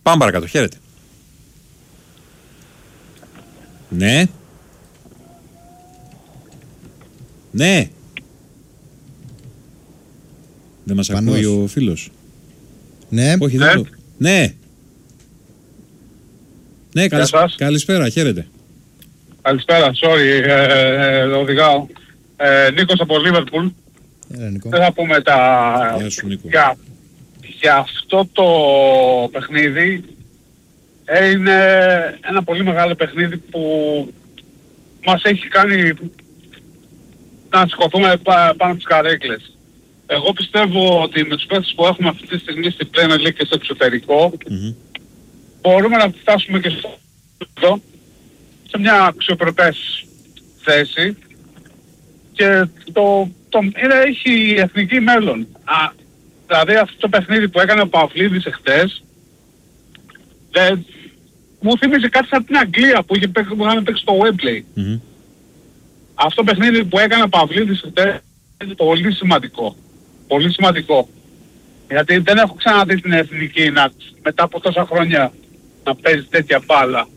Πάμε παρακάτω, χαίρετε. Ναι. Ναι. Δεν μας ακούει ο φίλος. Ναι. Όχι, δεν το... Ναι. Ναι, καλησπέρα, χαίρετε. Καλησπέρα, sorry, οδηγάω. Νίκος από Λίβερπουλ. Δεν θα πούμε για αυτό το παιχνίδι. Είναι ένα πολύ μεγάλο παιχνίδι που μας έχει κάνει να σηκωθούμε πάνω από τις καρέκλες. Εγώ πιστεύω ότι με τους παίκτες που έχουμε αυτή τη στιγμή στην Premier League και στο εξωτερικό μπορούμε να φτάσουμε και στο σε μια αξιοπρεπές θέση και έχει εθνική μέλλον. Δηλαδή αυτό το παιχνίδι που έκανε ο Παυλίδης εχθές μου θύμιζε κάτι σαν την Αγγλία που είχαμε παίξει στο Wembley. Αυτό το παιχνίδι που έκανε ο Παυλίδης εχθές είναι πολύ σημαντικό. Πολύ σημαντικό. Γιατί δεν έχω ξαναδεί την εθνική μετά από τόσα χρόνια να παίζει τέτοια μπάλα.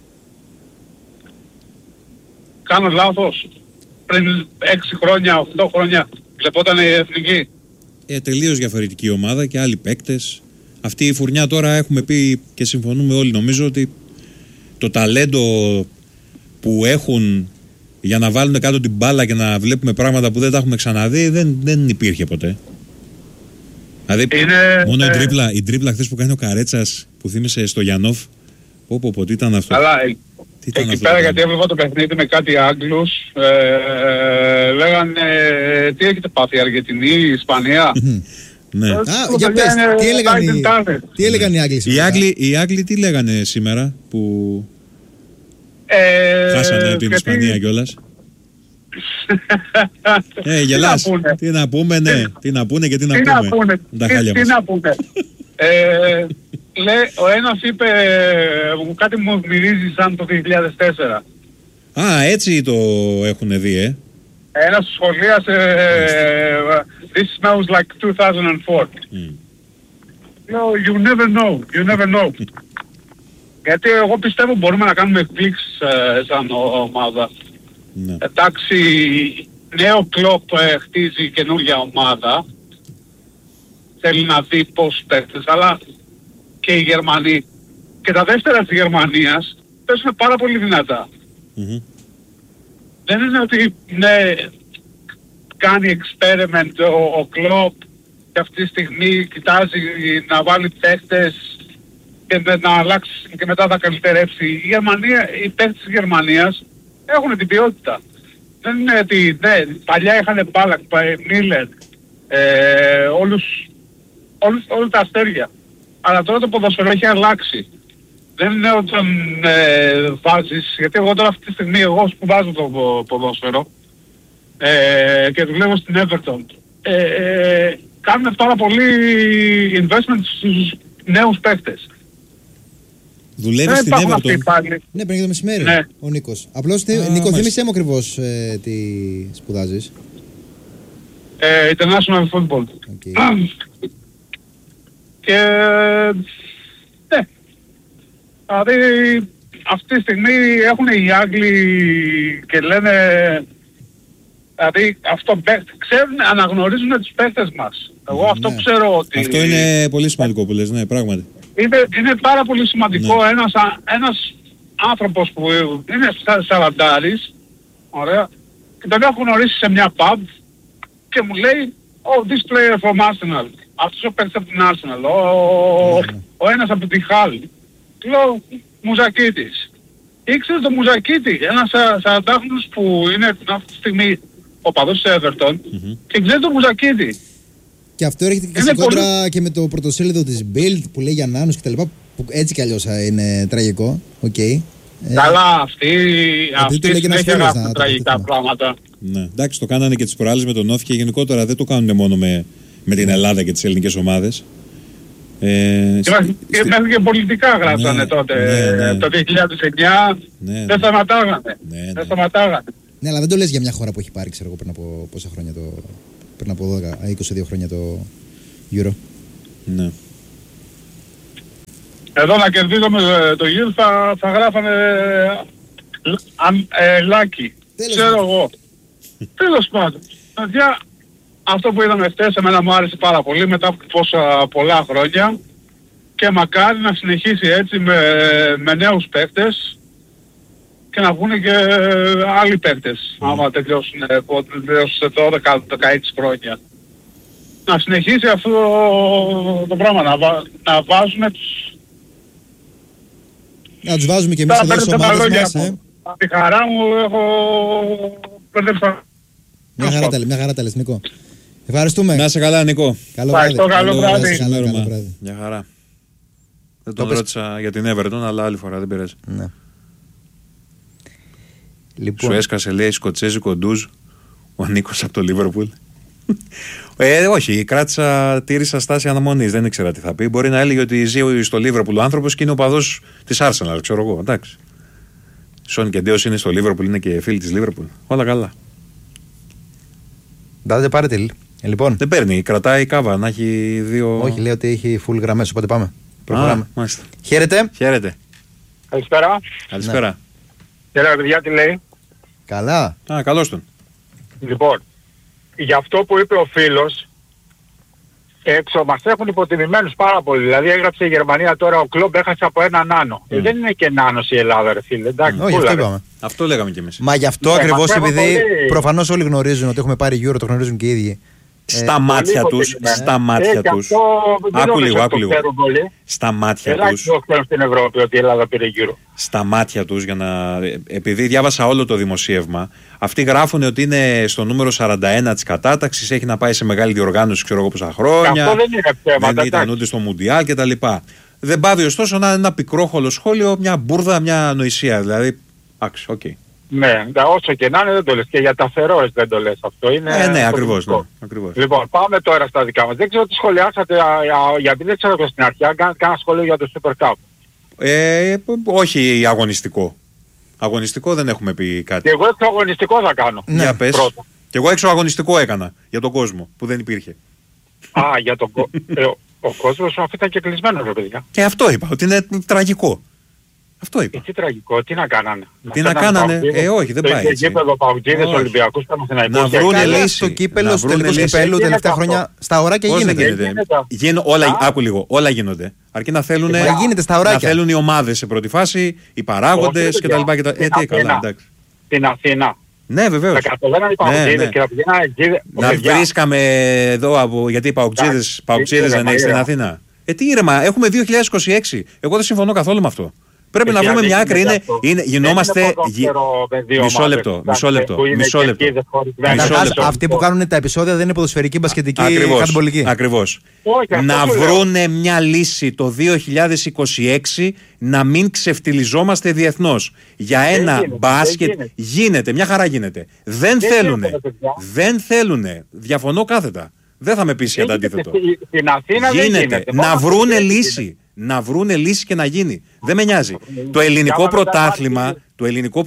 Κάνω λάθος? Πριν 6 χρόνια, 8 χρόνια βλεπόταν η εθνική. Τελείως διαφορετική ομάδα και άλλοι παίκτες. Αυτή η φουρνιά τώρα έχουμε πει και συμφωνούμε όλοι νομίζω ότι το ταλέντο που έχουν για να βάλουν κάτω την μπάλα και να βλέπουμε πράγματα που δεν τα έχουμε ξαναδεί δεν υπήρχε ποτέ. Δηλαδή μόνο η τρίπλα χθες που κάνει ο Καρέτσας που θύμισε στο Γιαννόφ. Πω, τι ήταν αυτό. Αλλά εκεί πέρα γιατί έβλεπα το παιχνίδι με κάτι Άγγλους λέγανε τι έχετε πάθει, η Αργεντινή, η Ισπανία. Ναι. Για πες, τι έλεγαν οι Άγγλοι σήμερα? Οι Άγγλοι τι λέγανε σήμερα που χάσανε την Ισπανία κιόλας? Γελάς. Τι να πούμε, ναι. Τι να πούνε και τι να πούμε. Τι να πούμε. Ο ένας είπε, κάτι μου μυρίζει σαν το 2004. Έτσι το έχουνε δει, Ένας σχολίασε this smells like 2004. Λέω, you never know. Γιατί εγώ πιστεύω μπορούμε να κάνουμε εκπλήξεις σαν ομάδα. Ναι. Εντάξει, νέο κλόπ χτίζει καινούργια ομάδα. Θέλει να δει πώς παίκτες, αλλά και οι Γερμανοί και τα δεύτερα της Γερμανίας παίζουν πάρα πολύ δυνατά. Δεν είναι ότι κάνει experiment ο Κλόπ και αυτή τη στιγμή κοιτάζει να βάλει παίκτες και να αλλάξει και μετά θα καλυτερεύσει. Οι παίκτες της Γερμανίας έχουν την ποιότητα. Δεν είναι ότι παλιά είχαν Μπάλακ, Μίλερ, όλα τα αστέρια. Αλλά τώρα το ποδοσφαιρό έχει αλλάξει. Δεν είναι όταν βάζεις, γιατί εγώ τώρα αυτή τη στιγμή σπουδάζω το ποδόσφαιρο και δουλεύω στην Everton. Κάνουμε πάρα πολύ investment στους νέους παίκτες. Δουλεύει στην Everton. Ναι, πριν για το μεσημέρι, ο Νίκος. Απλώς, Νίκο, θύμισέ μου ακριβώς τι σπουδάζεις. International Football. Και δηλαδή αυτή τη στιγμή έχουν οι Άγγλοι και λένε, δηλαδή αυτό ξέρουν, αναγνωρίζουν τους παίκτες μας. Εγώ αυτό ξέρω ότι... Αυτό είναι πολύ σημαντικό που λες, ναι, πράγματι. Είναι πάρα πολύ σημαντικό ένας άνθρωπος που είναι σαραντάρης, ωραία, και τον έχω γνωρίσει σε μια pub και μου λέει, this player from Arsenal. Αυτός ο παίκτης από την Arsenal, ο ένας από τη Χάλ. Λέω, Μουζακίτης. Ήξερε τον Μουζακίτη, ένας 40χρονος που είναι αυτή τη στιγμή ο παδός της Everton και ξέρει τον Μουζακίτη. Και αυτό έρχεται και σε κόντρα και με το πρωτοσέλιδο της Bild που λέει για Νάνους και τα λοιπά, που έτσι κι αλλιώς είναι τραγικό. Καλά, αυτοί συνέχεια γράφουν τραγικά πράγματα. Ναι, εντάξει, το κάνανε και τις προάλλες με τον Όφη και γενικότερα δεν το κάνουν μόνο με την Ελλάδα και τις ελληνικές ομάδες. Μέχρι και πολιτικά γράψανε τότε. Το 2009 δεν σταματάγανε. Ναι, αλλά δεν το λες για μια χώρα που έχει πάρει, ξέρω εγώ, πριν από πόσα χρόνια πριν από 22 χρόνια το Euro. Ναι. εδώ να κερδίζουμε το γύρο θα γράφανε Λάκη. Ξέρω εγώ. Τέλος πάντων. Παιδιά, αυτό που είδαμε χτες εμένα μου άρεσε πάρα πολύ μετά από πολλά χρόνια και μακάρι να συνεχίσει έτσι με νέους παίκτες και να βγουν και άλλοι παίκτες άμα τελειώσουν σε 12-16 χρόνια. Να συνεχίσει αυτό το πράγμα, να βάζουμε τους... Να τους βάζουμε και εμείς εδώ στις ομάδες μας. Τη χαρά μου έχω μπερδέψει. Μια χαρά τα λες, Νίκο. Ευχαριστούμε. Να είσαι καλά, Νικό. Καλό βράδυ. Καλό βράδυ. Μια χαρά. Δεν τον ρώτησα για την Everton, αλλά άλλη φορά δεν πειράζει. Ναι. Λοιπόν. Σου έσκασε, λέει, σκοτσέζικο ντουζ ο Νίκος από το Λίβερπουλ. Όχι, τήρησα στάση αναμονής. Δεν ήξερα τι θα πει. Μπορεί να έλεγε ότι ζει στο Λίβερπουλ ο άνθρωπος και είναι ο παδός της Arsenal, ξέρω εγώ. Εντάξει. Σον και Ντέος είναι στο Λίβερπουλ, είναι και φίλοι της Λίβερπουλ. Όλα καλά. Δεν πάρετε. Λοιπόν. Δεν παίρνει, κρατάει κάβα να έχει δύο. Όχι, λέει ότι έχει full γραμμές, οπότε πάμε. Μάλιστα. Χαίρετε. Χαίρετε. Καλησπέρα. Καλησπέρα. Χαίρετε, παιδιά, τι λέει. Καλά. Καλώς τον. Λοιπόν, για αυτό που είπε ο φίλος, έξω μας έχουν υποτιμημένους πάρα πολύ. Δηλαδή έγραψε η Γερμανία τώρα, ο Κλόμπ έχασε από ένα νάνο. Δεν είναι και νάνος η Ελλάδα, ρε φίλε. Εντάξει, όχι, αυτό είπαμε. Αυτό λέγαμε κι εμείς. Μα γι' αυτό ακριβώς, επειδή προφανώς όλοι γνωρίζουν ότι έχουμε πάρει Euro, το γνωρίζουν και οι ίδιοι. Στα μάτια τους, στα μάτια τους. Άκου λίγο. Στα μάτια τους. Στην Ευρώπη ότι η Ελλάδα πήρε Euro. Στα μάτια τους, επειδή διάβασα όλο το δημοσίευμα, αυτοί γράφουν ότι είναι στο νούμερο 41 της κατάταξης, έχει να πάει σε μεγάλη διοργάνωση, ξέρω εγώ πόσα χρόνια. Αυτό δεν είναι θέμα. Δεν ήταν ούτε στο Μουντιάλ κτλ. Δεν πάβει ωστόσο να είναι ένα πικρόχολο σχόλιο, μια μπουρδα, μια ανοησία. Δηλαδή, οκ. Ναι, όσο και να είναι δεν το λες. Και για τα Φερόες δεν το λες αυτό. Είναι ναι, ακριβώς. Λοιπόν, πάμε τώρα στα δικά μας. Δεν ξέρω τι σχολιάσατε, γιατί δεν ξέρω στην αρχή, αν κάνετε κανένα σχόλιο για το Super Cup. Όχι αγωνιστικό. Αγωνιστικό δεν έχουμε πει κάτι. Και εγώ έξω αγωνιστικό θα κάνω. Ναι, πες. Και εγώ έξω αγωνιστικό έκανα για τον κόσμο που δεν υπήρχε. Για τον κόσμο. Ο κόσμος αυτό ήταν και κλεισμένος, ρε παιδιά. Αυτό είπα, ότι είναι τραγικό. Αυτό είπα. Τι τραγικό, τι να κάνανε. Τι να κάνανε, όχι, δεν πάει. Το γήπεδο Παουτζίδες, Ολυμπιακούς, Παναθηναϊκούς. Να βρούνε λύση. Στο κύπελο, στο τελικό κυπέλου, τελευταία χρόνια, στα ωράκια γίνεται. Άκου λίγο, όλα γίνονται. Αρκεί να θέλουν να θέλουν οι ομάδες σε πρώτη φάση, οι παράγοντες κτλ. Στην Αθήνα. Ναι, βεβαίως. Θα κατεβαίναν οι Παουτζίδες και θα πηγαίναν εκεί. Να βρίσκαμε εδώ, γιατί οι Παουτζίδες δεν έχει στην Αθήνα. Τι ήρεμα, έχουμε 2026. Εγώ δεν συμφωνώ καθόλου με αυτό. Πρέπει να βρούμε μια άκρη. Γινόμαστε. Μισό λεπτό. Αυτοί που κάνουν τα επεισόδια δεν είναι ποδοσφαιρική, μπασκετική, χαντμπολική. Ακριβώς. Να βρούνε μια λύση το 2026 να μην ξεφτιλιζόμαστε διεθνώς. Για ένα μπάσκετ γίνεται, μια χαρά γίνεται. Δεν θέλουνε. Διαφωνώ κάθετα. Δεν θα με πείσει για το αντίθετο. Γίνεται. Να βρούνε λύση και να γίνει. Δεν με νοιάζει. Το ελληνικό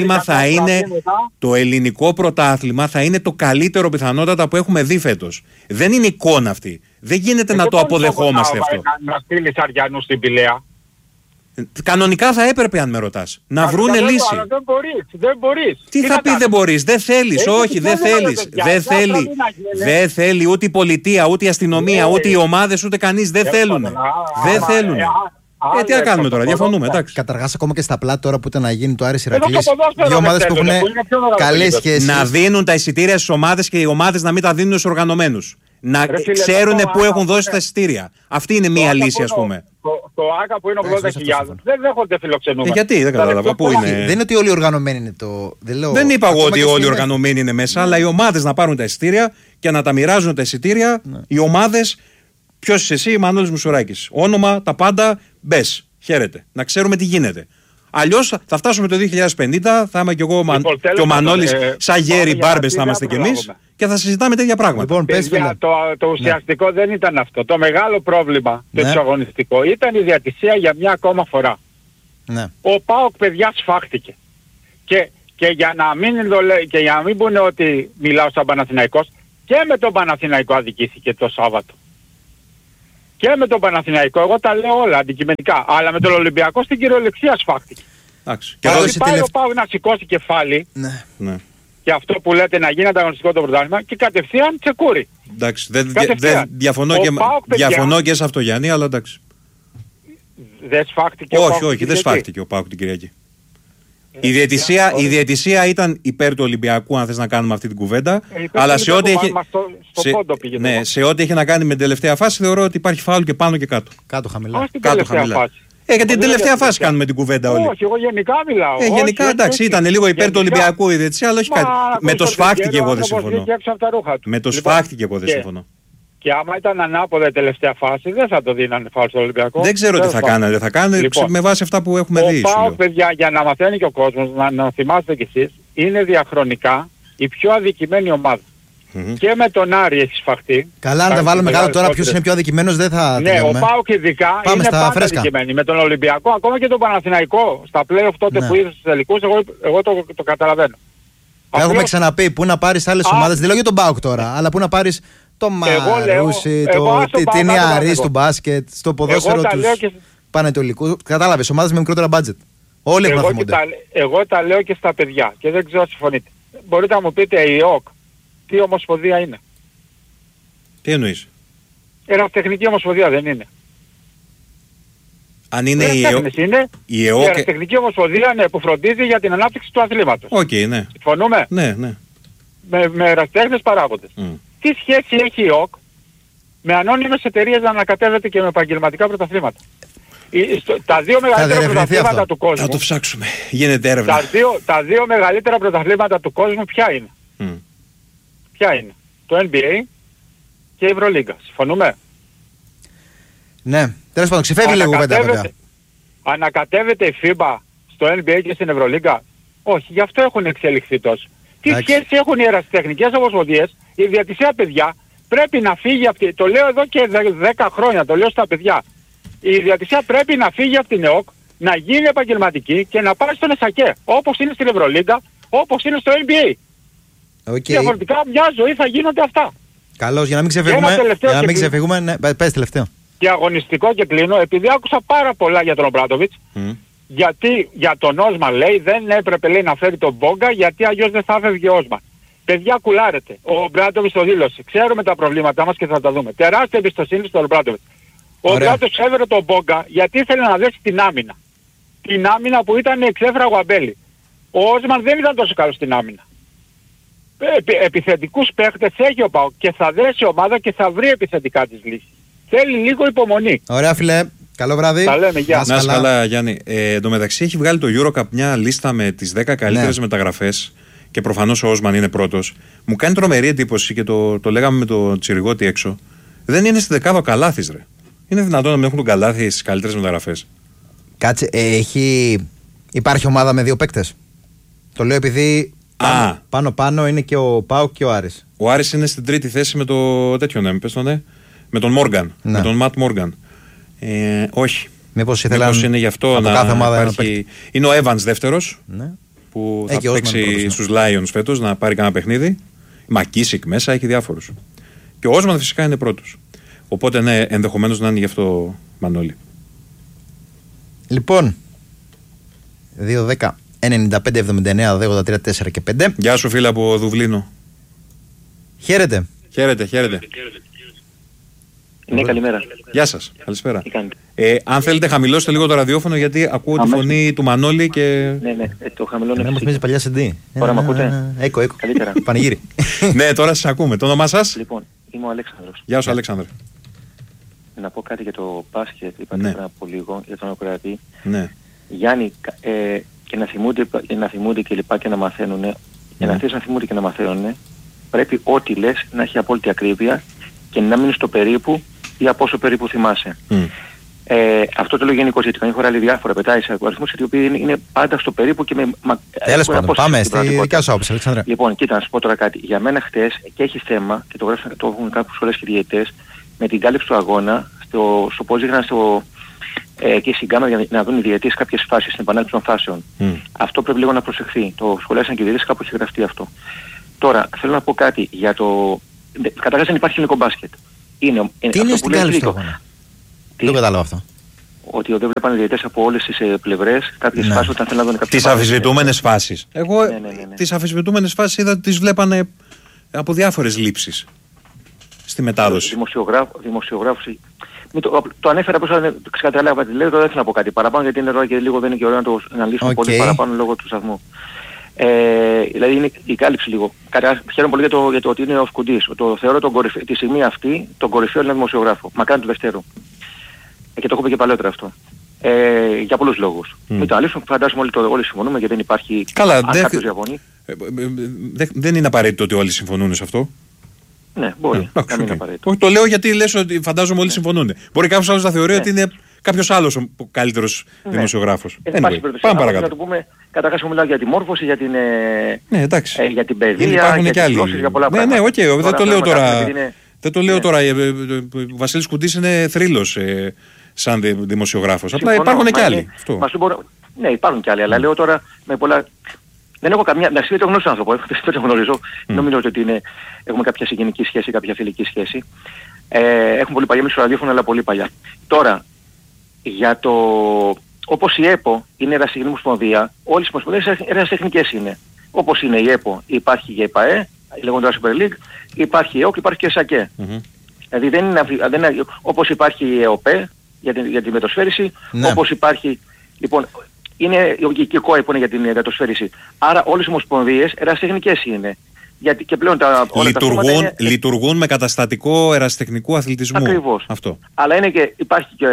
πρωτάθλημα θα είναι το καλύτερο πιθανότατα που έχουμε δει φέτος. Δεν είναι εικόνα αυτή. Δεν γίνεται να το αποδεχόμαστε αυτό. Να στείλεις Αριανού στην Πηλαία. Κανονικά θα έπρεπε, αν με ρωτάς, να βρούνε λύση. Δεν μπορείς. Τι θα πει δεν μπορείς, δεν θέλεις, όχι, δεν θέλεις. Δεν θέλει ούτε η πολιτεία, ούτε η αστυνομία, ούτε οι ομάδες, ούτε κανείς. Δεν θέλουν. Τι να κάνουμε τώρα, διαφωνούμε, εντάξει. Καταρχάς, ακόμα και στα πλάτα τώρα που ήταν να γίνει το Άρης Ηρακλής, δύο ομάδες που έχουν καλές σχέσεις. Να δίνουν τα εισιτήρια στις ομάδες και οι ομάδες να μην τα δίνουν στους οργανωμένους. Να ξέρουν πού έχουν δώσει τα εισιτήρια. Αυτή είναι μία λύση, ας πούμε. Το ΆΚΑ που είναι 80.000 δεν δέχονται φιλοξενούμενο. Γιατί, δεν κατάλαβα. Πού είναι. Δεν είναι ότι όλοι οι οργανωμένοι είναι το. Δεν είπα εγώ ότι όλοι οι οργανωμένοι είναι μέσα, αλλά οι ομάδες να πάρουν τα εισιτήρια και να τα μοιράζουν τα εισιτήρια. Οι ομάδες. Ποιος είσαι εσύ, Μανώλης Μουσουράκης. Όνομα, τα πάντα, μπες. Χαίρετε. Να ξέρουμε τι γίνεται. Αλλιώς θα φτάσουμε το 2050, θα είμαι κι εγώ και ο Μανώλης, σαν γέροι μπάρμπες θα είμαστε κι εμείς και θα συζητάμε τέτοια πράγματα. Λοιπόν, το ουσιαστικό δεν ήταν αυτό. Το μεγάλο πρόβλημα, το εξαγωνιστικό, ήταν η διατησία για μια ακόμα φορά. Ο ΠΑΟΚ, παιδιά, σφάχτηκε. Και για να μην πούνε ότι μιλάω σαν Παναθηναϊκός, και με τον Παναθηναϊκό αδικήθηκε το Σάββατο. και με τον Παναθηναϊκό, εγώ τα λέω όλα αντικειμενικά. Αλλά με τον Ολυμπιακό στην κυριολεξία σφάχτηκε. Και δηλαδή πάει ο ΠΑΟΚ να σηκώσει κεφάλι. Ναι. Και αυτό που λέτε να γίνει ανταγωνιστικό το πρωτάθλημα και κατευθείαν τσεκούρι. Εντάξει, διαφωνώ και σε αυτό, Γιάννη, αλλά εντάξει. Δεν σφάχτηκε ο ΠΑΟΚ? Όχι, δεν σφάχτηκε ο ΠΑΟΚ την Κυριακή. Η διαιτησία ήταν υπέρ του Ολυμπιακού, αν θες να κάνουμε αυτή την κουβέντα. Αλλά σε ό,τι έχει να κάνει με την τελευταία φάση, θεωρώ ότι υπάρχει φάουλ και πάνω και κάτω. Κάτω χαμηλά. Για την τελευταία φάση κάνουμε την κουβέντα όλοι. Όχι, εγώ γενικά μιλάω. Γενικά εντάξει, ήταν λίγο υπέρ του Ολυμπιακού η διαιτησία, αλλά όχι κάτι. Με το σφάχτηκε εγώ δεν συμφωνώ. Με το σφάχτηκε εγώ δεν συμφωνώ. Και άμα ήταν ανάποδα η τελευταία φάση, δεν θα το δίνανε φάουλ στο Ολυμπιακό. Δεν ξέρω τι θα κάνανε. Θα κάνανε με βάση αυτά που έχουμε δει. Ο ΠΑΟΚ, παιδιά, για να μαθαίνει και ο κόσμος, να θυμάστε κι εσείς, είναι διαχρονικά η πιο αδικημένη ομάδα. Και με τον Άρη έχει σφαχτεί. Καλά, αν τα βάλουμε κάτω τώρα, ποιος είναι πιο αδικημένος, δεν θα. Ναι, ο ΠΑΟΚ ειδικά είναι πάντα αδικημένη. Με τον Ολυμπιακό, ακόμα και τον Παναθηναϊκό, στα play-off τότε που ήρθε στους τελικούς, εγώ το καταλαβαίνω. Έχουμε ξαναπεί πού να πάρεις άλλες ομάδες, δεν λέω για τον ΠΑΟΚ τώρα, αλλά πού να πάρεις το Μαρούσι, την Ιαρή του μπάσκετ, στο ποδόσφαιρο του Πανετολικού. Κατάλαβες, ομάδες με μικρότερα μπάτζετ. Όλοι έχουν αθμούνται. Εγώ τα λέω και στα παιδιά και δεν ξέρω αν συμφωνείτε. Μπορείτε να μου πείτε η ΟΚ τι ομοσπονδία είναι? Τι εννοείς? Ερασιτεχνική ομοσπονδία δεν είναι? Αν είναι η Ερασιτεχνική ομοσπονδία που φροντίζει για την ανάπτυξη του αθλήματος. Ναι. Συμφωνούμε? Ναι. Με ερασιτέχνες παράγοντες. Τι σχέση έχει η ΟΚ με ανώνυμες εταιρείες να ανακατεύεται και με επαγγελματικά πρωταθλήματα? Τα δύο μεγαλύτερα πρωταθλήματα του κόσμου. Θα το ψάξουμε. Γίνεται έρευνα. Τα δύο μεγαλύτερα πρωταθλήματα του κόσμου ποια είναι? Ποια είναι? Το NBA και η Ευρωλίγκα. Συμφωνούμε? Ναι. Τέλος πάντων, ξεφεύγει λίγο βέβαια. Ανακατεύεται η FIBA στο NBA και στην Ευρωλίγκα? Όχι, γι' αυτό έχουν εξελιχθεί τόσο. Τι σχέση έχουν οι ερασιτεχνικές ομοσπονδίες? Η διαιτησία, παιδιά, πρέπει να φύγει αυτή. Το λέω εδώ και 10 χρόνια, το λέω στα παιδιά. Η διαιτησία πρέπει να φύγει από την ΕΟΚ, να γίνει επαγγελματική και να πάει στον ΕΣΑΚΕ. Όπως είναι στην Ευρωλίγκα, όπως είναι στο NBA. Διαφορετικά μια ζωή θα γίνονται αυτά. Καλώς, για να μην ξεφύγουμε. Ναι, πες τελευταίο. Και αγωνιστικό και κλείνω, επειδή άκουσα πάρα πολλά για τον Ομπράντοβιτς. Γιατί για τον Όσμαν λέει δεν έπρεπε λέει, να φέρει τον Μπόγκα γιατί αλλιώς δεν θα έφευγε ο Όσμαν. Παιδιά, κουλάρετε. Ο Μπράντοβιτς το δήλωσε. Ξέρουμε τα προβλήματά μας και θα τα δούμε. Τεράστια εμπιστοσύνη στον Μπράντοβιτς. Ο Μπράντοβιτς έφερε τον Μπόγκα γιατί ήθελε να δέσει την άμυνα. Την άμυνα που ήταν εξέφραγο αμπέλι. Ο Όσμαν δεν ήταν τόσο καλός στην άμυνα. Επιθετικούς παίχτες έχει ο ΠΑΟΚ και θα δέσει ομάδα και θα βρει επιθετικά τις λύσεις. Θέλει λίγο υπομονή. Ωραία, φίλε. Καλό βράδυ. Τα λέμε, γεια. Να είσαι καλά, Γιάννη. Εν τω μεταξύ έχει βγάλει το EuroCup μια λίστα με τις 10 καλύτερες μεταγραφές και προφανώς ο Όσμαν είναι πρώτος. Μου κάνει τρομερή εντύπωση και το λέγαμε με το Τσιριγότη έξω. Δεν είναι στη δεκάδα ο Καλάθης, ρε. Είναι δυνατόν να μην έχουν τον Καλάθη στις καλύτερες μεταγραφές? Κάτσε, υπάρχει ομάδα με δύο παίκτες. Το λέω επειδή πάνω είναι και ο Πάοκ και ο Άρης. Ο Άρης είναι στην τρίτη θέση με το τέτοιο με τον Μόργαν. Με τον Ματ Μόργαν. Όχι. Μήπως είναι γι' αυτό να υπάρχει. Είναι ο Evans δεύτερος, που θα παίξει στους Lions φέτος, να πάρει κανένα παιχνίδι. Μακίσικ μέσα, έχει διάφορους. Και ο Όσμαν φυσικά είναι πρώτος. Οπότε ναι, ενδεχομένως να είναι γι' αυτό Μανώλη. Λοιπόν, 2-10, 95-79, 83-4 και 5. Γεια σου φίλε από Δουβλίνο. Χαίρετε. Χαίρετε. Ναι, καλημέρα. Γεια σας, καλησπέρα. Αν θέλετε χαμηλώστε λίγο το ραδιόφωνο γιατί ακούω τη φωνή του Μανώλη και... Ναι, το χαμηλώνω. Ναι, μου θυμίζει παλιά CD. Τώρα μ' ακούτε? Έκο. Καλύτερα. Πανηγύρι. Ναι, τώρα σας ακούμε. Το όνομά σας? Λοιπόν, είμαι ο Αλέξανδρος. Γεια σου Αλέξανδρε. Να πω κάτι για το μπάσκετ, είπατε πριν από λίγο, για τον ακροατή. Ναι. Γιάννη, και να θυμούνται και λοιπά και να μαθαίνουν, για να θες να θυμούνται και να μαθαίνουν, πρέπει ό,τι λες να έχει απόλυτη ακρίβεια και να μείνει στο περίπου ή από όσο περίπου θυμάσαι. Αυτό το λέω γενικώς, γιατί καμιά φορά λέει διάφορα, πετάει σε αριθμούς οι οποίοι είναι πάντα στο περίπου και με... Τέλος πάντων, πάμε στη δικιά σου άποψη, Αλεξάνδρε. Λοιπόν, κοίτα, να σου πω τώρα κάτι. Για μένα χτες και έχει θέμα, και το έχουν κάποιες φορές και διαιτητές, με την κάλυψη του αγώνα, στο πώς δείχναν και στην κάμερα για να δουν οι διαιτητές κάποιες φάσεις, στην επανάληψη των φάσεων. Αυτό πρέπει λίγο να προσεχθεί. Το σχολιάσαν και οι διαιτητές, κάπου έχει γραφτεί αυτό. Τώρα, θέλω να πω κάτι για το... Καταρχάς δεν υπάρχει ελληνικό μπάσκετ. Τι είναι στην κάλυψη του αγώνα? Δεν κατάλαβα αυτό. Ότι δεν βλέπανε διαιτητές από όλες τις πλευρές κάποιες φάσεις όταν θέλουν να δουν κάποιες τις αμφισβητούμενες φάσεις. Εγώ τις αμφισβητούμενες φάσεις είδα ότι τις βλέπανε από διάφορες λήψεις στη μετάδοση. Δημοσιογράφος. Το ανέφερα πως καταλάβα τι λέω, δεν θέλω να πω κάτι παραπάνω γιατί είναι και λίγο δεν είναι και ωραίο να το αναλύσουμε πολύ παραπάνω λόγω του σταθμού. Δηλαδή είναι η κάλυψη λίγο. Χαίρομαι πολύ για το ότι είναι ο Σκουντής. Το θεωρώ τη στιγμή αυτή τον κορυφαίο Έλληνα δημοσιογράφο. Μακράν του δεύτερου. Και το έχω πει και παλαιότερα αυτό. Για πολλούς λόγους. Μην το αναλύσουμε, φαντάζομαι όλοι συμφωνούμε γιατί δεν υπάρχει. Καλά, αν κάποιος διαφωνεί. Δεν είναι απαραίτητο ότι όλοι συμφωνούν σε αυτό. Ναι, μπορεί. Να μην είναι απαραίτητο. Όχι, το λέω γιατί λες ότι φαντάζομαι όλοι συμφωνούν. Μπορεί κάποιος άλλος να θεωρεί ότι είναι κάποιος άλλος ο καλύτερος δημοσιογράφος. Πάμε παρακάτω. Να το πούμε, καταρχάς μιλάω για τη μόρφωση, για την παιδεία, για τις γλώσσες, για πολλά πράγματα. Ναι, οκ, δεν το λέω τώρα. Δεν το λέω τώρα. Ο Βασίλης Κουντής είναι θρύλος σαν δημοσιογράφος. Απλά υπάρχουν και άλλοι. Ναι, υπάρχουν και άλλοι, αλλά λέω τώρα με πολλά. Δεν έχω καμιά. Να το γνωρίζω άνθρωπο, δεν το γνωρίζω. Νομίζω ότι έχουμε κάποια συγγενική σχέση, κάποια φιλική σχέση. Έχουμε πολύ παλιά, εμείς στο ραδιόφωνο, αλλά πολύ παλιά. Τώρα, για το. Όπως η ΕΠΟ είναι ερασιτεχνική ομοσπονδία, όλες οι ομοσπονδίες ερασιτεχνικές είναι. Όπως είναι η ΕΠΟ, υπάρχει και η ΕΠΑΕ, η λεγόμενη Super League, υπάρχει η ΕΟΚ, υπάρχει και η ΣΑΚΕ. Δηλαδή δεν είναι, όπως υπάρχει η ΕΟΠΕ για τη μετοσφαίριση, όπως υπάρχει. Λοιπόν, είναι η ΚΟΕ που είναι για την μετοσφαίριση. Άρα όλες οι ομοσπονδίες ερασιτεχνικές είναι. Γιατί και πλέον λειτουργούν με καταστατικό ερασιτεχνικού αθλητισμού. Ακριβώς. Αυτό. Αλλά υπάρχει και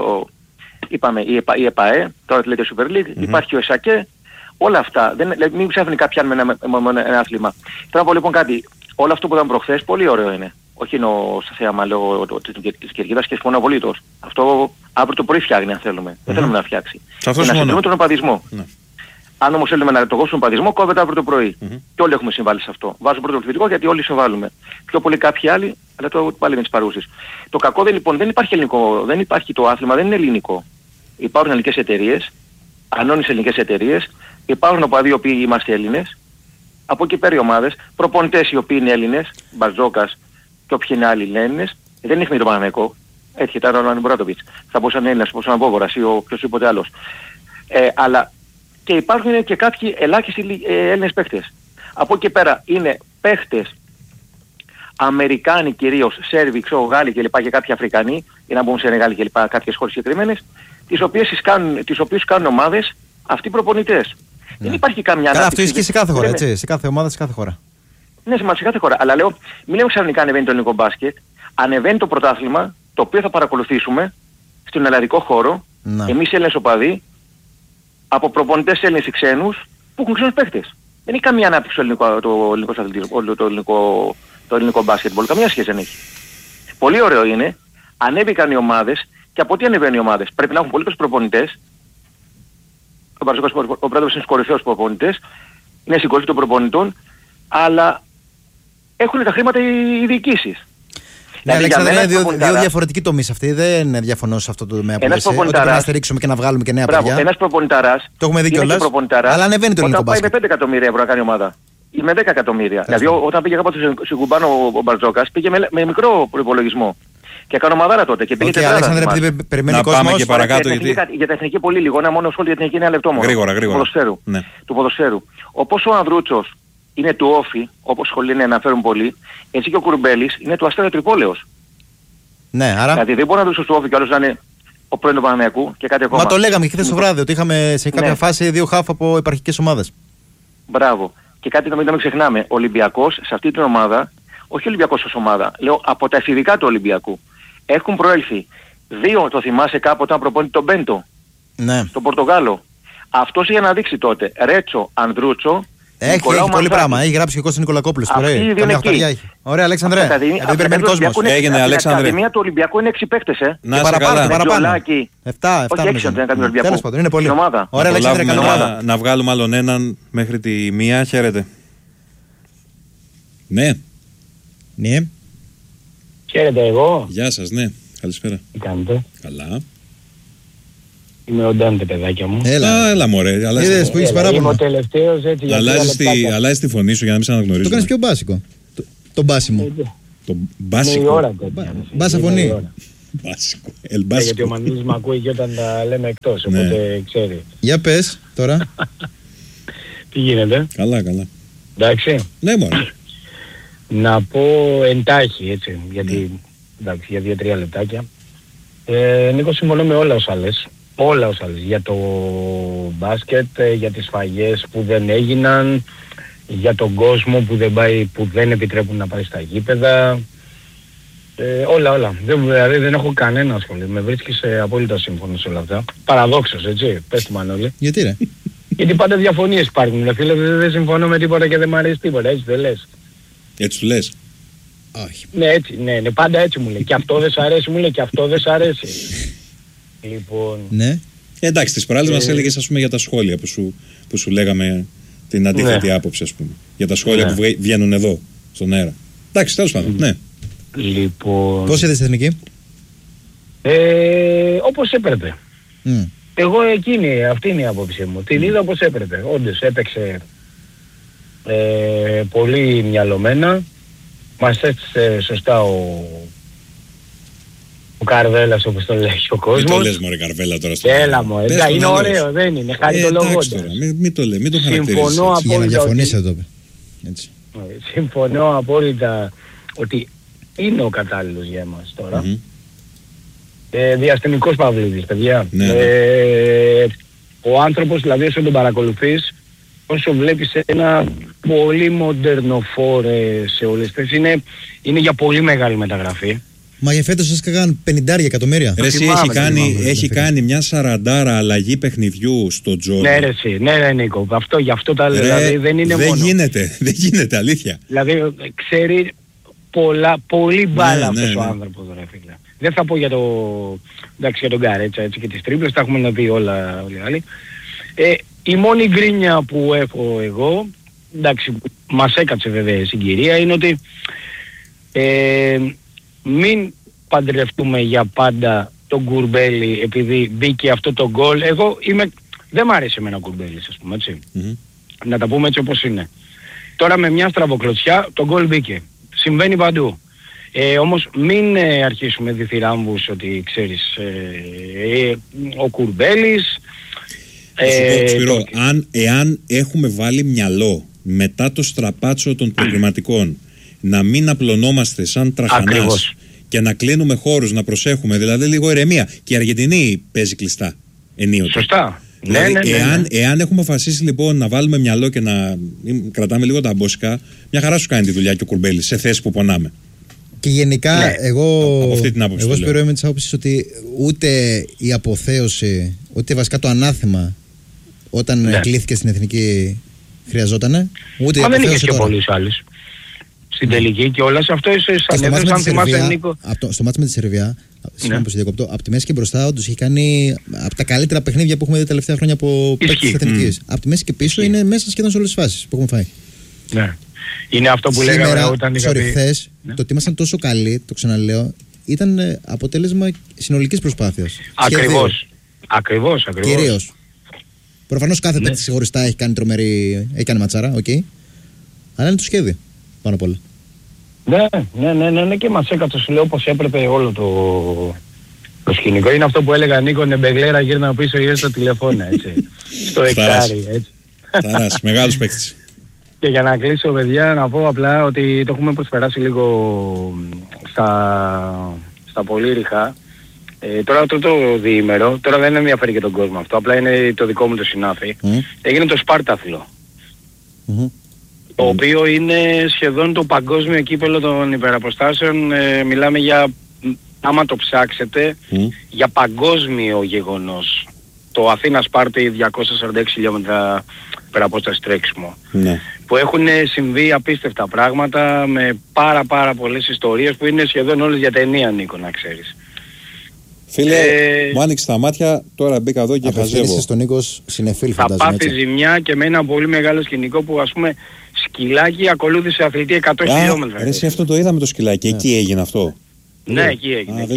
είπαμε η ΕΠΑΕ, τώρα τη λέτε Super League, υπάρχει ο ΕΣΑΚΕ, όλα αυτά. Μην ψάχνει κάποια με ένα άθλημα. Θέλω να πω λοιπόν κάτι. Όλο αυτό που είδαμε προχθές πολύ ωραίο είναι. Όχι είναι στο θέαμα λόγω της κερκίδας και συμφωνώ απολύτως. Αυτό αύριο το πρωί φτιάχνει αν θέλουμε. Δεν θέλουμε να φτιάξει. Και να συντηρούμε τον οπαδισμό. Αν όμως θέλουμε να το κόψουμε τον οπαδισμό, κόβεται αύριο το πρωί. Και όλοι έχουμε συμβάλει σε αυτό. Βάζω πρώτο πληθυντικό γιατί όλοι συμβάλλουμε. Πιο πολύ κάποιοι άλλοι, αλλά το πάλι με τις παρούσεις. Το κακό λοιπόν δεν υπάρχει ελληνικό, δεν υπάρχει το άθλημα, δεν είναι ελληνικό. Υπάρχουν ελληνικές εταιρείες, ανώνυμες ελληνικές εταιρείες, υπάρχουν οπαδοί οι οποίοι είμαστε Έλληνες, από εκεί πέρα οι ομάδες, προπονητές οι οποίοι είναι Έλληνες, Μπαρτζόκας και όποιοι είναι άλλοι Έλληνες, δεν έχει με τον Παναμαϊκό, έτσι ήταν ο Ανιμπουράτοβιτς, θα μπορούσαν να είναι Έλληνας, όπως ο Αμπόβορας ή οποιοσδήποτε άλλος. Αλλά και υπάρχουν και κάποιοι ελάχιστοι Έλληνες παίχτες. Από εκεί πέρα είναι παίχτες Αμερικάνοι κυρίως, Σέρβοι, Γάλλοι κλπ. Και κάποιοι Αφρικανοί, ή να μπουν σε Γάλλοι κλπ. Κάποιες χώρες συγκεκριμένες, τις οποίες κάνουν ομάδες αυτοί οι προπονητές. Δεν υπάρχει καμιά ανάπτυξη. Αυτό ισχύει σε κάθε χώρα, έτσι, σε κάθε ομάδα, σε κάθε χώρα. Ναι, σε κάθε χώρα. Αλλά λέω, μην λέμε ξαφνικά ανεβαίνει το ελληνικό μπάσκετ, ανεβαίνει το πρωτάθλημα, το οποίο θα παρακολουθήσουμε στον ελληνικό χώρο, εμείς Έλληνες οπαδοί, από προπονητές Έλληνες ή ξένους, που έχουν ξένους παίχτες. Δεν έχει καμία ανάπτυξη το ελληνικό μπάσκετμπολ, καμία σχέση δεν έχει. Πολύ ωραίο είναι, ανέβηκαν οι ομάδες και από τι ανεβαίνουν οι ομάδες. Πρέπει να έχουν πολύ καλούς προπονητές. Ο πρόεδρος είναι στους κορυφαίους προπονητές, είναι στην κορυφή των προπονητών, αλλά έχουν τα χρήματα οι διοικήσεις. Ναι, Αλέξανδρε, είναι δύο διαφορετικοί τομείς αυτοί. Δεν διαφωνώ σε αυτό το τομέα που λες. Ότι πρέπει να στηρίξουμε και να βγάλουμε και νέα παιδιά. Ένας προπονηταράς, το έχουμε δει κιόλας, αλλά ανεβαίνει το ελληνικό μπάσκετ. Όταν πάει με 5 εκατομμύρια ευρώ να κάνει ομάδα. Ή με 10 εκατομμύρια. Δηλαδή όταν πήγε κάποτε στην Κουμπάνο ο Μπαρτζόκας πήγε με μικρό προϋπολογισμό. Και έκανε ομαδάρα τότε. Και πήγε Αλέξανδρε, επειδή περιμένει ο κόσμος. Πάμε και παρακάτω. Για τα εθνική πολύ λίγο, ένα μόνο σχόλιο για την εθνική είναι ένα λεπτό μόνο. Γρήγορα. Του ποδοσφαίρου. Όπως ο Ανδρούτσος είναι του Όφη, όπως σχολεί να αναφέρουν πολλοί, έτσι και ο Κουρμπέλης είναι του Αστέρα Τρυπόλεως. Ναι, άρα. Δηλαδή δεν μπορεί να δώσει στο Όφη κι άλλος να είναι ο πρώην του Παναμαϊκού και κάτι ακόμα. Μα το λέγαμε και χθες το βράδυ ότι είχαμε σε κάποια φάση δύο χάφ από επαρχικές ομάδες. Μπράβο. Και κάτι να μην ξεχνάμε. Ο Ολυμπιακός σε αυτή την ομάδα, όχι ο Ολυμπιακός ως ομάδα, λέω από τα εφηβικά του Ολυμπιακού, έχουν προέλθει δύο, το θυμάσαι κάποτε όταν προπονεί τον Μπέντο, τον Πορτογάλο. Αυτός είχε να δείξει τότε Ρέτσο, Ανδρούτσο. Έχει πολύ πράγμα. Έχει γράψει και ο Κώστας Νικολακόπουλος. Ωραία, Αλέξανδρε. Επειδή περιμένει κόσμος. Έγινε, Αλέξανδρε. Η Ακαδημία του Ολυμπιακού είναι 6 παίκτες, Να είσαι καλά. Παραπάνω. 7 όχι 6 δεν κάνει ο Ολυμπιακού. Τέλος πάντων, είναι πολύ. Ωραία, Αλέξανδρε, να βγάλουμε άλλον έναν μέχρι τη 1. Χαίρετε. Ναι. Χαίρετε εγώ. Γεια σας, ναι. Καλησπέρα. Τι κάνετε? Καλά. Είμαι ο Ντάντε, παιδάκια μου. Έλα μωρέ. Είδες που έχεις παράπονο. Είμαι ο τελευταίος έτσι για αλλάζεις τη φωνή σου για να μην σε αναγνωρίζω. Το κάνεις πιο μπάσικο. Το μπάσιμο. Το μπάσικο. Μπάσα φωνή. Γιατί ο Μανίλης μ' ακούει και όταν τα λέμε εκτός, οπότε ξέρει. Για πες τώρα. Τι γίνεται? Καλά. Εντάξει. Ναι, μόνο. Να πω εντάχει, έτσι, γιατί εντάξει, για 2-3 λεπτάκια. Νίκο, συμφωνώ με όλα όσα λες. Όλα όσα λες. Για το μπάσκετ, για τις σφαγές που δεν έγιναν, για τον κόσμο που δεν επιτρέπουν να πάει στα γήπεδα. Όλα. Δηλαδή δεν έχω κανένα σχόλιο. Με βρίσκεις απόλυτα σύμφωνο σε όλα αυτά. Παραδόξως, έτσι. Πες του Μανώλη. Γιατί ρε? Γιατί πάντα διαφωνίες υπάρχουν. Φίλε, δεν συμφωνώ με τίποτα και δεν μου αρέσει τίποτα. Έτσι δεν λες? Έτσι του λες? Όχι. Ναι, έτσι. Ναι, πάντα έτσι μου λέει. Και αυτό δεν σ' αρέσει, μου λέει. Και αυτό δεν σ' αρέσει. Λοιπόν. Ναι. Εντάξει, τις προάλλες μας έλεγες, ας πούμε, για τα σχόλια που σου λέγαμε την αντίθετη άποψη, ας πούμε. Για τα σχόλια που βγαίνουν εδώ, στον αέρα. Εντάξει, τέλος πάντων. Ναι. Λοιπόν. Πώς είδες εθνική? Όπως έπρεπε. Εγώ αυτή είναι η άποψή μου. Την είδα όπως έπρεπε. Όντως έπαιξε πολύ μυαλωμένα. Μας έστησε σωστά ο Καρβέλας, όπως το λέει ο κόσμος. Μην το λες μωρέ Καρβέλα τώρα στο Έλα μου, είναι ωραίο, δεν είναι? Χαριτολογώντας. Μην το λέει, μην το χαρακτηρίζεις. Συμφωνώ απόλυτα. Για να διαφωνήσει εδώ. Έτσι. Συμφωνώ απόλυτα ότι είναι ο κατάλληλος για εμάς τώρα. Διαστημικός Παυλίδης, παιδιά. Ο άνθρωπος, δηλαδή όσο τον παρακολουθείς, όσο βλέπεις ένα πολύ μοντέρνοφόρε σε όλες τις, είναι για πολύ μεγάλη μεταγραφή. Μα για φέτος σας έκαναν 50 εκατομμύρια. Ρε εσύ έχει κάνει μια 40 αλλαγή παιχνιδιού στο Τζόρνι. Ναι ρε εσύ, ναι Νίκο, γι' αυτό τα λέω, δηλαδή δεν είναι μόνο. Δεν γίνεται, αλήθεια. Δηλαδή ξέρει πολύ μπάλα αυτός ο άνθρωπος, ρε φίλε. Δεν θα πω για τον Γκαρέτσα, έτσι, και τις τρίπλες, τα έχουμε να δει όλα όλοι οι άλλοι. Η μόνη γκρίνια που έχω εγώ, εντάξει, μας έκατσε βέβαια η συγκυρία, είναι ότι μην παντρευτούμε για πάντα τον Κουρμπέλη επειδή μπήκε αυτό το γκολ. Δεν μ' αρέσει εμένα ο Κουρμπέλης, ας πούμε, έτσι. Να τα πούμε έτσι όπως είναι. Τώρα με μια στραβοκλωτσιά το γκολ μπήκε. Συμβαίνει παντού. Όμως μην αρχίσουμε διθυράμβους ότι ξέρεις ο Κουρμπέλης. Σπυρό, εάν έχουμε βάλει μυαλό μετά το στραπάτσο των προκριματικών να μην απλωνόμαστε σαν τραχανάς και να κλείνουμε χώρους, να προσέχουμε, δηλαδή λίγο ηρεμία. Και η Αργεντινή παίζει κλειστά ενίοτε. Σωστά. Δηλαδή, εάν έχουμε αποφασίσει λοιπόν να βάλουμε μυαλό και να κρατάμε λίγο τα αμπόσικα, μια χαρά σου κάνει τη δουλειά και ο Κουρμπέλης σε θέση που πονάμε. Και γενικά εγώ Σπυρό είμαι της άποψης ότι ούτε η αποθέωση, ούτε βασικά το ανάθεμα όταν κλήθηκε στην εθνική χρειαζότανε. Ούτε δεν είχες και πολλούς άλλους στην τελική και όλα σε αυτό αν θυμάσαι, Νίκο. Στο μάτς με τη Σερβία, συγγνώμη που σε διακοπτώ, από τη μέση και μπροστά όντως έχει κάνει από τα καλύτερα παιχνίδια που έχουμε δει τα τελευταία χρόνια από παίκτες της εθνικής. Από τη μέση και πίσω είναι μέσα σχεδόν σε όλες τις φάσεις που έχουμε φάει. Ναι. Είναι αυτό που λέγαμε όταν είχαμε. Χθες, το ότι ήμασταν τόσο καλοί, το ξαναλέω, ήταν αποτέλεσμα συνολικής προσπάθειας. Ακριβώς. Κυρίως. Προφανώς κάθε παίκτης ξεχωριστά έχει κάνει ματσάρα, αλλά είναι το σχέδιο πάνω απ' όλα. Ναι, και μας έκατσε, σου λέω, όπως έπρεπε όλο το σκηνικό. Είναι αυτό που έλεγα, Νίκο, Νεμπεγλέρα γύρνα πίσω ή στο τηλεφώνο, έτσι. Στο εξάρι, έτσι. Ταράς, μεγάλος παίκτης. Και για να κλείσω, παιδιά, να πω απλά ότι το έχουμε προσπεράσει λίγο στα πολύ ρηχά. Τώρα το διήμερο, τώρα δεν ενδιαφέρει και τον κόσμο αυτό, απλά είναι το δικό μου το συνάφι. Έγινε το Σπάρταθλο. Το οποίο είναι σχεδόν το παγκόσμιο κύπελλο των υπεραποστάσεων. Μιλάμε για, άμα το ψάξετε, για παγκόσμιο γεγονός. Το Αθήνα-Σπάρτη 246 χιλιόμετρα υπεραπόσταση τρέξιμο. Που έχουν συμβεί απίστευτα πράγματα με πάρα πολλές ιστορίες που είναι σχεδόν όλες για ταινία, Νίκο, να ξέρεις. Φίλε, μου άνοιξε τα μάτια, τώρα μπήκα εδώ και χαζεύω. Στον Νίκος συνεφίλ, θα πάθει ζημιά και με ένα πολύ μεγάλο σκηνικό που, ας πούμε, σκυλάκι ακολούθησε αθλητή 100 χιλιόμετρα. Εσύ αυτό το είδαμε το σκυλάκι, εκεί έγινε αυτό. Ναι, εκεί έγινε.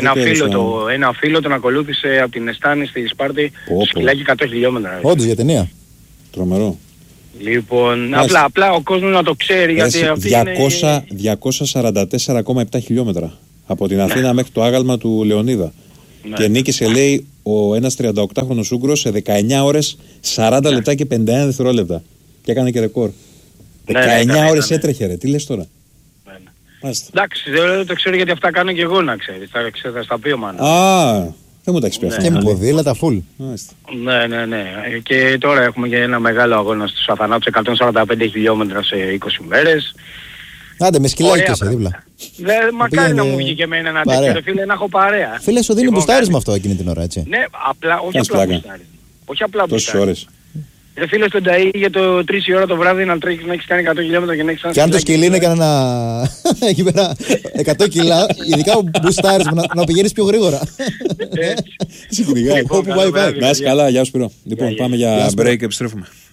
Ένα φίλο τον ακολούθησε από την Εστάνη στη Σπάρτη, σκυλάκι 100 χιλιόμετρα. Όντως, για ταινία. Τρομερό. Λοιπόν, απλά ο κόσμος να το ξέρει, γιατί αυτή 244,7 χιλιόμετρα. Από την Αθήνα μέχρι το άγαλμα του Λεωνίδα. Ναι. Και νίκησε, λέει, ένας 38χρονος Ούγγρος σε 19 ώρες, 40 λεπτά και 51 δευτερόλεπτα. Και έκανε και ρεκόρ. 19 ώρες έτρεχε, ρε. Τι λες τώρα. Εντάξει, δεν το ξέρω γιατί αυτά κάνω και εγώ, να ξέρεις. Θα στα πει ο Μάνος. Δεν μου τα έχεις πει αυτά. Και με ποδήλατα full. Ναι. Και τώρα έχουμε και ένα μεγάλο αγώνα στους Αθανάτους, 145 χιλιόμετρα σε 20 μέρες. Άντε, με σκυλάκι και σε δίπλα. Μακάρι να μου βγει και εμένα ένα τέτοιο, φίλε, να έχω παρέα. Φίλε, σου δίνει μπουστάρισμα αυτό εκείνη την ώρα, έτσι. Ναι, όχι απλά μπουστάρισμα. Όχι απλά τόσες ώρες. Ρε φίλε, στον ΤΑΗ για το 3 η ώρα το βράδυ να τρέχεις, να έχεις κάνει 100 χιλιόμετρα και να έχεις... Και αν το σκυλί είναι κανένα... εκεί πέρα 100 κιλά, ειδικά μπουστάρισμα, να πηγαίνεις πιο γρήγορα. Συγκριτικά, όπου πάει. Να είσαι καλά, γεια σου Σπύρο. Λοιπόν, πάμε για break, επιστρέφουμε.